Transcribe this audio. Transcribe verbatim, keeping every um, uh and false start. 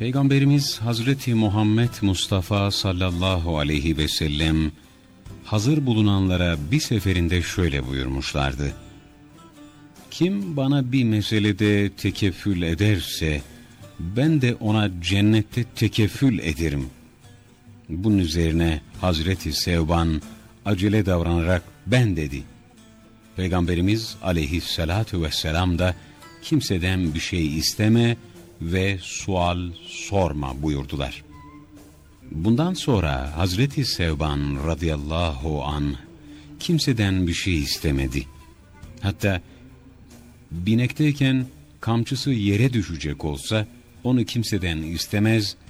Peygamberimiz Hazreti Muhammed Mustafa sallallahu aleyhi ve sellem hazır bulunanlara bir seferinde şöyle buyurmuşlardı: kim bana bir meselede tekeffül ederse ben de ona cennette tekeffül ederim. Bunun üzerine Hazreti Sevban acele davranarak ben dedi. Peygamberimiz aleyhissalatu vesselam da kimseden bir şey isteme ve sual sorma buyurdular. Bundan sonra Hazreti Sevban radıyallahu anh kimseden bir şey istemedi. Hatta binekteyken kamçısı yere düşecek olsa onu kimseden istemez